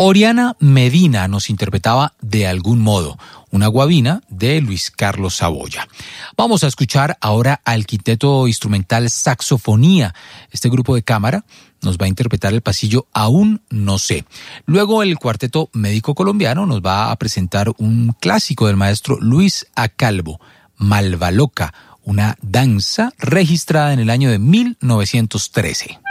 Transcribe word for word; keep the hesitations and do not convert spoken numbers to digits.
Oriana Medina nos interpretaba De algún modo, una guabina de Luis Carlos Saboya. Vamos a escuchar ahora al quinteto instrumental Saxofonía. Este grupo de cámara nos va a interpretar el pasillo Aún no sé. Luego el cuarteto médico colombiano nos va a presentar un clásico del maestro Luis Acalvo, Malvaloca, una danza registrada en el año de mil novecientos trece.